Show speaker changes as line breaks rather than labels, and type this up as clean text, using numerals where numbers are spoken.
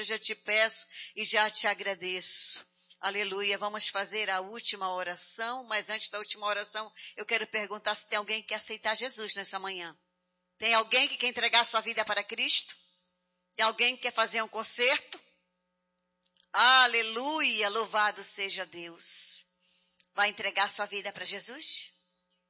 eu já te peço e já te agradeço. Aleluia. Vamos fazer a última oração, mas antes da última oração, eu quero perguntar se tem alguém que quer aceitar Jesus nessa manhã. Tem alguém que quer entregar sua vida para Cristo? Tem alguém que quer fazer um concerto? Aleluia, louvado seja Deus. Vai entregar sua vida para Jesus?